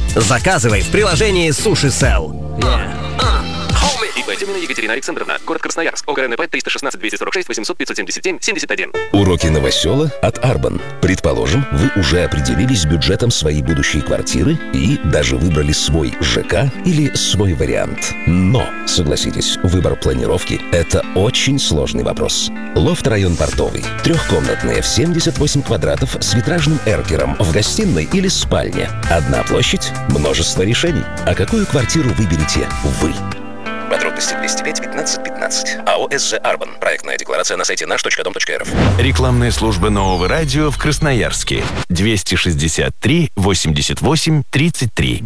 Заказывай в приложении Суши Сел. Темина Екатерина Александровна, город Красноярск, ОГРНП 316-246-800-577-71. Уроки новосела от Арбан. Предположим, вы уже определились с бюджетом своей будущей квартиры и даже выбрали свой ЖК или свой вариант. Но, согласитесь, выбор планировки – это очень сложный вопрос. Лофт-район Портовый. Трехкомнатная в 78 квадратов с витражным эркером в гостиной или спальне. Одна площадь, множество решений. А какую квартиру выберете вы? Подробности 205-15-15. АО «СЖ Арбан». Проектная декларация на сайте наш.дом.рф. Рекламная служба Нового радио в Красноярске. 263-88-33.